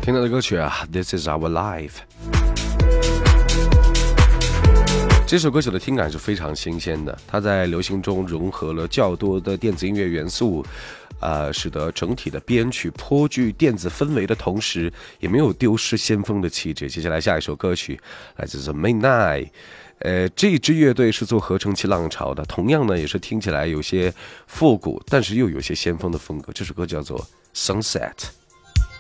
听到的歌曲啊 This is our life， 这首歌曲的听感是非常新鲜的，它在流行中融合了较多的电子音乐元素，使得整体的编曲颇具电子氛围的同时，也没有丢失先锋的气质。接下来下一首歌曲来自 The Midnight，这支乐队是做合成器浪潮的，同样呢也是听起来有些复古，但是又有些先锋的风格。这首歌叫做 Sunset。